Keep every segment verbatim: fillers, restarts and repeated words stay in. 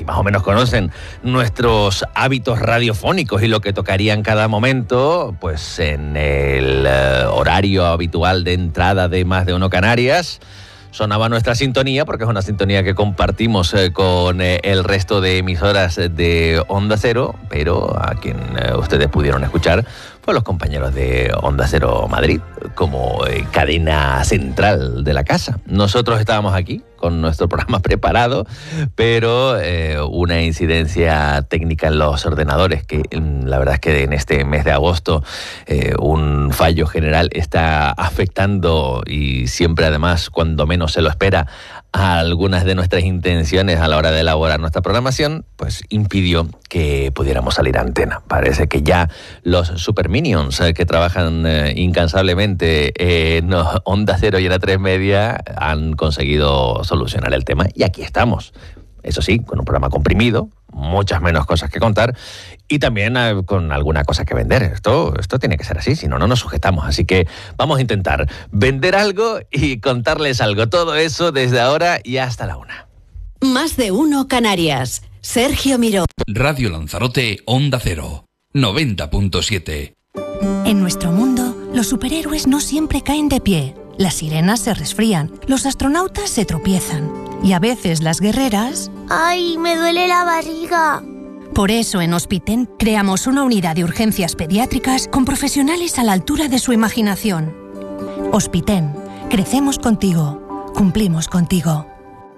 más o menos conocen nuestros hábitos radiofónicos y lo que tocaría en cada momento, pues en el eh, horario habitual de entrada de Más de Uno Canarias, sonaba nuestra sintonía, porque es una sintonía que compartimos eh, con eh, el resto de emisoras de Onda Cero, pero a quien eh, ustedes pudieron escuchar fue los compañeros de Onda Cero Madrid, como eh, cadena central de la casa. Nosotros estábamos aquí con nuestro programa preparado, pero eh, una incidencia técnica en los ordenadores, que la verdad es que en este mes de agosto eh, un fallo general está afectando, y siempre además cuando menos se lo espera, a algunas de nuestras intenciones a la hora de elaborar nuestra programación, pues impidió que pudiéramos salir a antena. Parece que ya los Super Minions eh, que trabajan eh, incansablemente en Onda Cero y en A tres Media han conseguido solucionar el tema, y aquí estamos. Eso sí, con un programa comprimido, muchas menos cosas que contar, y también eh, con alguna cosa que vender. Esto, esto tiene que ser así, si no, no nos sujetamos. Así que vamos a intentar vender algo y contarles algo. Todo eso desde ahora y hasta la una. Más de Uno Canarias. Sergio Miró. Radio Lanzarote, Onda Cero, noventa punto siete. En nuestro mundo, los superhéroes no siempre caen de pie. Las sirenas se resfrían, los astronautas se tropiezan y a veces las guerreras... ¡Ay, me duele la barriga! Por eso en Hospiten creamos una unidad de urgencias pediátricas con profesionales a la altura de su imaginación. Hospiten, crecemos contigo, cumplimos contigo.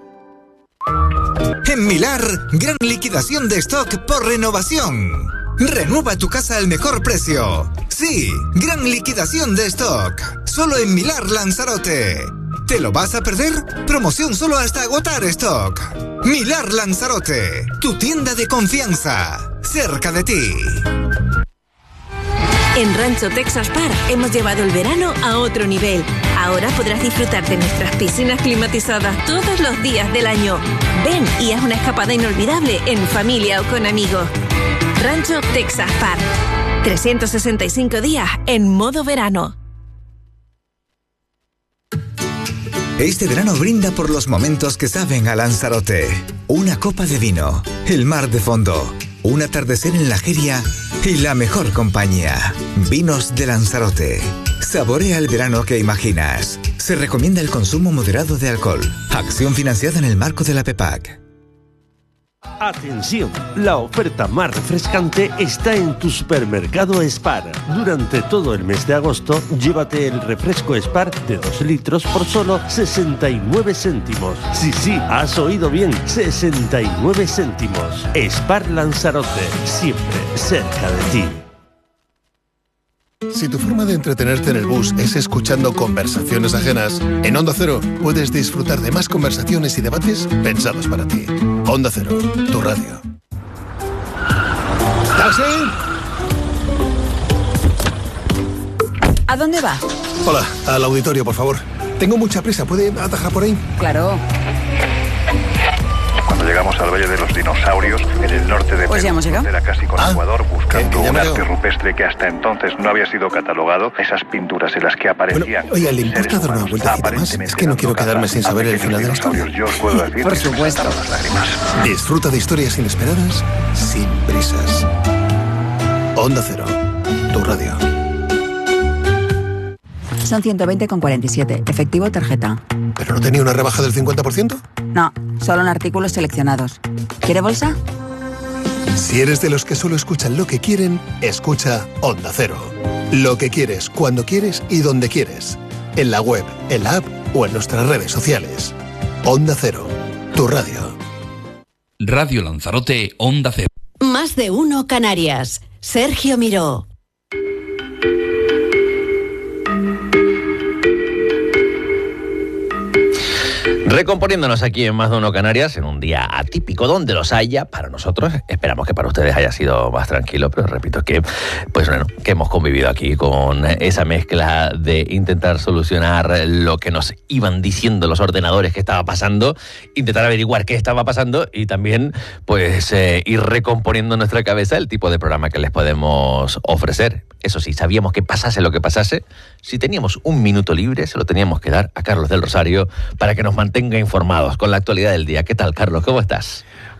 En Milar, gran liquidación de stock por renovación. Renueva tu casa al mejor precio. Sí, gran liquidación de stock. Solo en Milar Lanzarote. ¿Te lo vas a perder? Promoción solo hasta agotar stock. Milar Lanzarote, tu tienda de confianza, cerca de ti. En Rancho Texas Park hemos llevado el verano a otro nivel. Ahora podrás disfrutar de nuestras piscinas climatizadas todos los días del año. Ven y haz una escapada inolvidable en familia o con amigos. Rancho Texas Park. trescientos sesenta y cinco días en modo verano. Este verano brinda por los momentos que saben a Lanzarote. Una copa de vino, el mar de fondo, un atardecer en la Jeria y la mejor compañía. Vinos de Lanzarote. Saborea el verano que imaginas. Se recomienda el consumo moderado de alcohol. Acción financiada en el marco de la PEPAC. Atención, la oferta más refrescante está en tu supermercado Spar. Durante todo el mes de agosto, llévate el refresco Spar de dos litros por solo sesenta y nueve céntimos. Sí, sí, has oído bien, sesenta y nueve céntimos. Spar Lanzarote, siempre cerca de ti. Si tu forma de entretenerte en el bus es escuchando conversaciones ajenas, en Onda Cero puedes disfrutar de más conversaciones y debates pensados para ti. Onda Cero, tu radio. ¿Taxi? ¿A dónde va? Hola, al auditorio, por favor. Tengo mucha prisa, ¿puede atajar por ahí? Claro. Cuando llegamos al Valle de los Dinosaurios, en el norte de pues Perú, era casi con ah, Ecuador, buscando que, que un arte rupestre que hasta entonces no había sido catalogado, esas pinturas en las que aparecían... Bueno, oye, ¿le importa dar una vueltecita más? Es que no quiero quedarme sin saber el final de la historia. Yo os puedo decir Por supuesto. las lágrimas. Disfruta de historias inesperadas, sin prisas. Onda Cero, tu radio. Son ciento veinte con cuarenta y siete. Efectivo tarjeta. ¿Pero no tenía una rebaja del cincuenta por ciento? No, solo en artículos seleccionados. ¿Quiere bolsa? Si eres de los que solo escuchan lo que quieren, escucha Onda Cero. Lo que quieres, cuando quieres y donde quieres. En la web, en la app o en nuestras redes sociales. Onda Cero, tu radio. Radio Lanzarote, Onda Cero. Más de Uno Canarias. Sergio Miró. Recomponiéndonos aquí en Más de Uno Canarias, en un día atípico donde los haya, para nosotros, esperamos que para ustedes haya sido más tranquilo, pero repito que, pues bueno, que hemos convivido aquí con esa mezcla de intentar solucionar lo que nos iban diciendo los ordenadores que estaba pasando, intentar averiguar qué estaba pasando y también, pues, eh, ir recomponiendo en nuestra cabeza el tipo de programa que les podemos ofrecer. Eso sí, sabíamos que pasase lo que pasase, si teníamos un minuto libre, se lo teníamos que dar a Carlos del Rosario para que nos mantenga informados con la actualidad del día. ¿Qué tal, Carlos? ¿Cómo estás?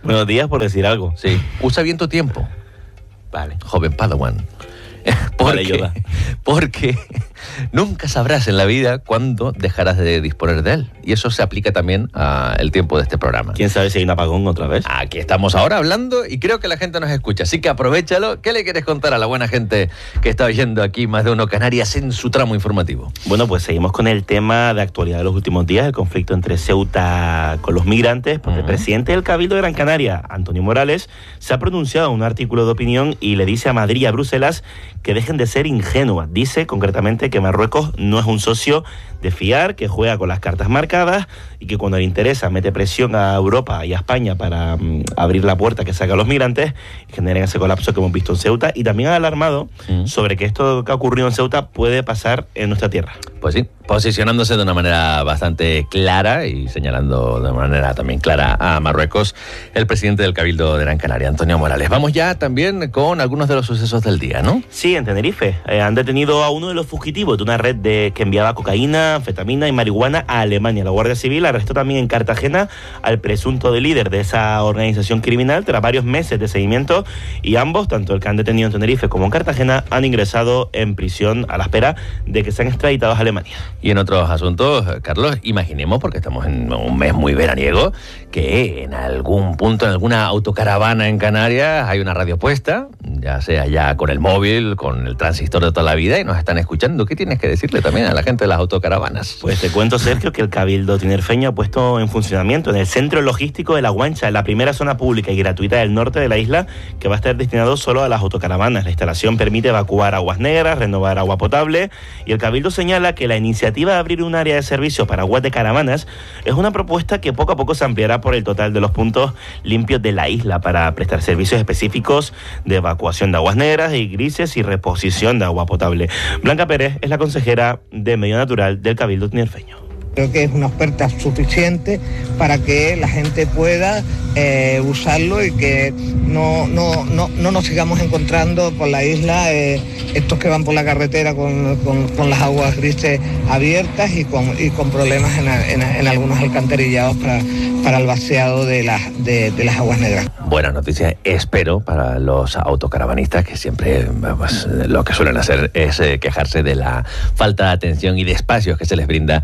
Buenos días, por decir algo. Sí. Usa bien tu tiempo. Vale. Joven Padawan. Porque, Yoda. porque nunca sabrás en la vida cuándo dejarás de disponer de él. Y eso se aplica también al tiempo de este programa. ¿Quién sabe si hay un apagón otra vez? Aquí estamos ahora hablando y creo que la gente nos escucha. Así que aprovéchalo. ¿Qué le quieres contar a la buena gente que está oyendo aquí Más de Uno Canarias en su tramo informativo? Bueno, pues seguimos con el tema de actualidad de los últimos días, el conflicto entre Ceuta con los migrantes, porque uh-huh. el presidente del Cabildo de Gran Canaria, Antonio Morales, se ha pronunciado en un artículo de opinión y le dice a Madrid y a Bruselas que dejen de ser ingenuas. Dice concretamente que Marruecos no es un socio de fiar, que juega con las cartas marcadas y que cuando le interesa mete presión a Europa y a España para um, abrir la puerta que saca a los migrantes y generen ese colapso que hemos visto en Ceuta. Y también ha alarmado mm. sobre que esto que ha ocurrido en Ceuta puede pasar en nuestra tierra. Pues sí, posicionándose de una manera bastante clara y señalando de manera también clara a Marruecos, el presidente del Cabildo de Gran Canaria, Antonio Morales. Vamos ya también con algunos de los sucesos del día, ¿no? Sí, en Tenerife. Eh, han detenido a uno de los fugitivos de una red de que enviaba cocaína, anfetamina y marihuana a Alemania. La Guardia Civil arrestó también en Cartagena al presunto líder de esa organización criminal tras varios meses de seguimiento y ambos, tanto el que han detenido en Tenerife como en Cartagena, han ingresado en prisión a la espera de que sean extraditados a Alemania. Y en otros asuntos, Carlos, imaginemos, porque estamos en un mes muy veraniego, que en algún punto, en alguna autocaravana en Canarias, hay una radio puesta, ya sea ya con el móvil, con el transistor de toda la vida, y nos están escuchando. ¿Qué tienes que decirle también a la gente de las autocaravanas? Pues te cuento, Sergio, que el Cabildo tinerfeño ha puesto en funcionamiento en el centro logístico de La Guancha, en la primera zona pública y gratuita del norte de la isla, que va a estar destinado solo a las autocaravanas. La instalación permite evacuar aguas negras, renovar agua potable, y el Cabildo señala que la iniciativa de abrir un área de servicio para aguas de caravanas es una propuesta que poco a poco se ampliará por el total de los puntos limpios de la isla para prestar servicios específicos de evacuación de aguas negras y grises y reposición de agua potable. Blanca Pérez es la consejera de Medio Natural del Cabildo tinerfeño. Creo que es una oferta suficiente para que la gente pueda eh, usarlo y que no, no, no, no nos sigamos encontrando por la isla eh, estos que van por la carretera con, con, con las aguas grises abiertas y con, y con problemas en, en, en algunos alcantarillados para, para el vaciado de las, de, de las aguas negras. Buena noticia, espero, para los autocaravanistas que siempre pues, lo que suelen hacer es eh, quejarse de la falta de atención y de espacios que se les brinda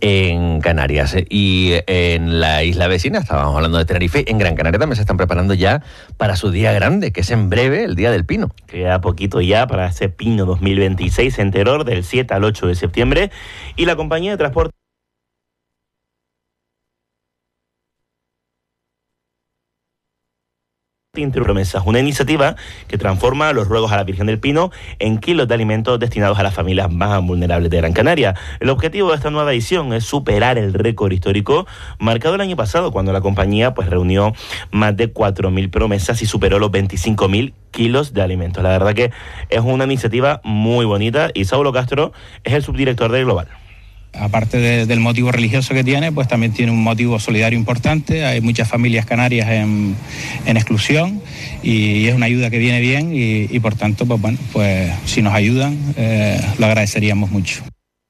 en Canarias. Y en la isla vecina, estábamos hablando de Tenerife, en Gran Canaria también se están preparando ya para su día grande, que es en breve, el Día del Pino. Queda poquito ya para ese Pino dos mil veintiséis en Teror, del siete al ocho de septiembre, y la compañía de transporte Promesas, una iniciativa que transforma los ruegos a la Virgen del Pino en kilos de alimentos destinados a las familias más vulnerables de Gran Canaria. El objetivo de esta nueva edición es superar el récord histórico marcado el año pasado, cuando la compañía pues reunió más de cuatro mil promesas y superó los veinticinco mil kilos de alimentos. La verdad que es una iniciativa muy bonita y Saulo Castro es el subdirector del Global. Aparte de, del motivo religioso que tiene, pues también tiene un motivo solidario importante. Hay muchas familias canarias en, en exclusión y, y es una ayuda que viene bien y, y por tanto, pues bueno, pues si nos ayudan, eh, lo agradeceríamos mucho.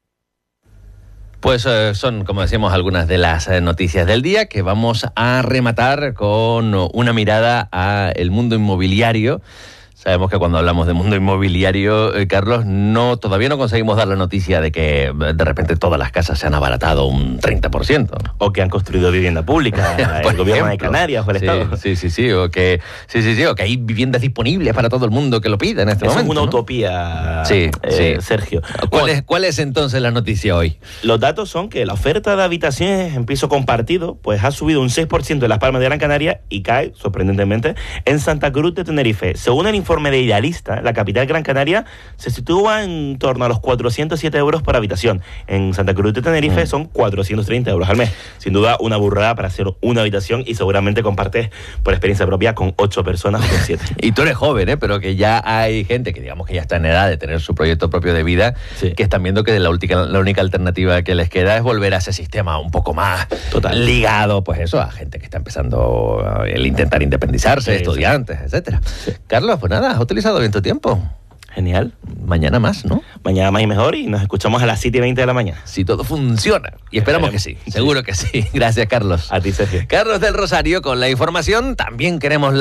Pues eh, son, como decíamos, algunas de las eh, noticias del día que vamos a rematar con una mirada al mundo inmobiliario. Sabemos que cuando hablamos de mundo inmobiliario, eh, Carlos, no todavía no conseguimos dar la noticia de que de repente todas las casas se han abaratado un treinta por ciento. O que han construido vivienda pública, el gobierno de Canarias o el sí, Estado. Sí, sí, sí, o que, sí, sí, sí, o que hay viviendas disponibles para todo el mundo que lo pida en este Eso momento. Es una ¿no? utopía, sí, eh, sí. Sergio. ¿Cuál es, ¿Cuál es entonces la noticia hoy? Los datos son que la oferta de habitaciones en piso compartido pues ha subido un seis por ciento en Las Palmas de Gran Canaria y cae, sorprendentemente, en Santa Cruz de Tenerife. Según el informe de Idealista, la capital Gran Canaria se sitúa en torno a los cuatrocientos siete euros por habitación. En Santa Cruz de Tenerife mm. son cuatrocientos treinta euros al mes. Sin duda, una burrada para hacer una habitación y seguramente compartes por experiencia propia con ocho personas o con siete. Y tú eres joven, ¿eh? Pero que ya hay gente que digamos que ya está en edad de tener su proyecto propio de vida, sí. que están viendo que la única, la única alternativa que les queda es volver a ese sistema un poco más Total. ligado, pues eso, a gente que está empezando el intentar independizarse, sí, estudiantes, sí. etcétera. Sí. Carlos, pues nada, has utilizado bien tu tiempo. Genial. Mañana más, ¿no? mañana más y mejor y nos escuchamos a las siete y veinte de la mañana. Si todo funciona. Y esperamos que sí. Seguro que sí. Gracias, Carlos. A ti, Sergio. Carlos del Rosario con la información. También queremos la